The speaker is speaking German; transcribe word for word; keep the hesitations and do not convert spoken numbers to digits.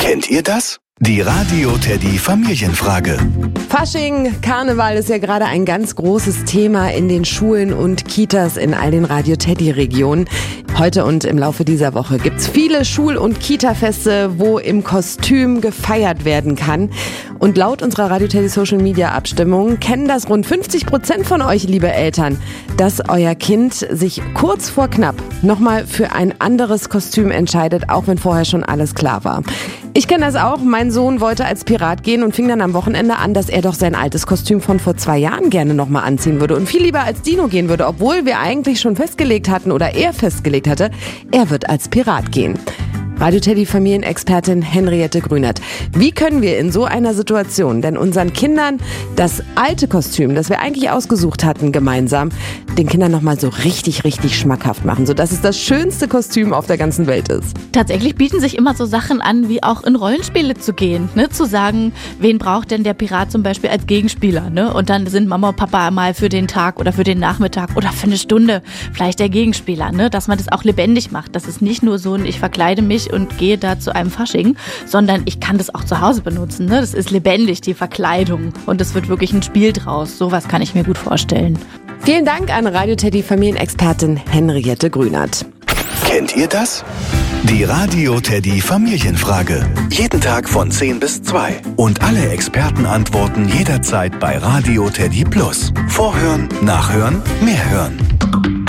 Kennt ihr das? Die Radio Teddy Familienfrage. Fasching, Karneval ist ja gerade ein ganz großes Thema in den Schulen und Kitas in all den Radio Teddy Regionen. Heute und im Laufe dieser Woche gibt's viele Schul- und Kita-Feste, wo im Kostüm gefeiert werden kann. Und laut unserer Radio Teddy Social Media Abstimmung kennen das rund fünfzig Prozent von euch, liebe Eltern, dass euer Kind sich kurz vor knapp nochmal für ein anderes Kostüm entscheidet, auch wenn vorher schon alles klar war. Ich kenne das auch. Mein Sohn wollte als Pirat gehen und fing dann am Wochenende an, dass er doch sein altes Kostüm von vor zwei Jahren gerne nochmal anziehen würde und viel lieber als Dino gehen würde, obwohl wir eigentlich schon festgelegt hatten oder er festgelegt hatte, er wird als Pirat gehen. Radio Teddy Familienexpertin Henriette Grünert. Wie können wir in so einer Situation denn unseren Kindern das alte Kostüm, das wir eigentlich ausgesucht hatten, gemeinsam, den Kindern nochmal so richtig, richtig schmackhaft machen, sodass es das schönste Kostüm auf der ganzen Welt ist? Tatsächlich bieten sich immer so Sachen an, wie auch in Rollenspiele zu gehen, ne? Zu sagen, wen braucht denn der Pirat zum Beispiel als Gegenspieler, ne? Und dann sind Mama und Papa mal für den Tag oder für den Nachmittag oder für eine Stunde vielleicht der Gegenspieler, ne? Dass man das auch lebendig macht. Das ist nicht nur so ein, ich verkleide mich und gehe da zu einem Fasching, sondern ich kann das auch zu Hause benutzen, ne? Das ist lebendig, die Verkleidung. Und es wird wirklich ein Spiel draus. Sowas kann ich mir gut vorstellen. Vielen Dank an Radio Teddy Familienexpertin Henriette Grünert. Kennt ihr das? Die Radio Teddy Familienfrage. Jeden Tag von zehn bis zwei. Und alle Experten antworten jederzeit bei Radio Teddy Plus. Vorhören, nachhören, mehr hören.